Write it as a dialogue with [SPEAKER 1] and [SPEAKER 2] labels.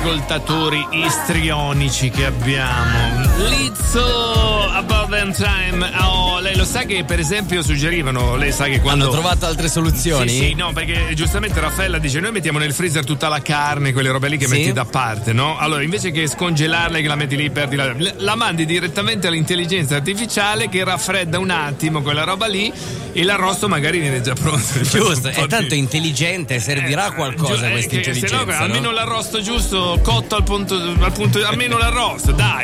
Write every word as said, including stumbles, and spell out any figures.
[SPEAKER 1] ascoltatori istrionici che abbiamo. Lizzo, Above and Time. Oh, lei lo sa che per esempio suggerivano, lei sa che quando
[SPEAKER 2] hanno trovato altre soluzioni?
[SPEAKER 1] Sì, sì, no, perché giustamente Raffaella dice noi mettiamo nel freezer tutta la carne, quelle robe lì che sì? metti da parte, no? Allora invece che scongelarla e che la metti lì, perdi la, la mandi direttamente all'intelligenza artificiale che raffredda un attimo quella roba lì e l'arrosto magari viene già pronto.
[SPEAKER 2] Giusto, è tanto di... intelligente, servirà
[SPEAKER 1] eh,
[SPEAKER 2] qualcosa
[SPEAKER 1] eh,
[SPEAKER 2] questa intelligenza,
[SPEAKER 1] se no,
[SPEAKER 2] no?
[SPEAKER 1] Almeno l'arrosto giusto, cotto al punto, al punto almeno l'arrosto, dai.